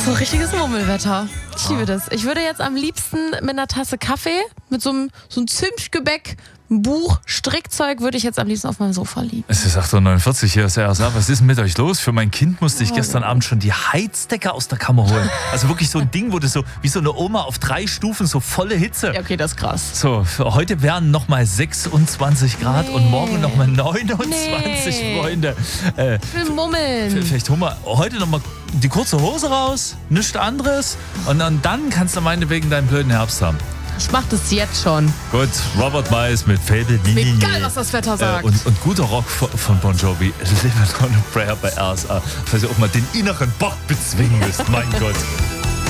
So richtiges Mummelwetter. Ich liebe das. Ich würde jetzt am liebsten mit einer Tasse Kaffee, mit so einem Zimtgebäck, ein Buch, Strickzeug, würde ich jetzt am liebsten auf meinem Sofa liegen. Es ist 8.49 Uhr, hier ist der RSA. Was ist denn mit euch los? Für mein Kind musste ich gestern Abend schon die Heizdecke aus der Kammer holen. Also wirklich so ein Ding, wo du so wie so eine Oma auf 3 Stufen, so volle Hitze. Ja, okay, das ist krass. So, für heute wären nochmal 26 Grad und morgen nochmal 29, Freunde. Ich will mummeln. Vielleicht holen wir heute nochmal die kurze Hose raus, nichts anderes. Und dann kannst du meinetwegen deinen blöden Herbst haben. Ich mach das jetzt schon. Gut, Robert Miles mit Faded Linie. Egal, was das Wetter sagt. Und guter Rock von Bon Jovi, Living on a Prayer bei RSA. Falls ihr auch mal den inneren Bock bezwingen müsst, mein Gott.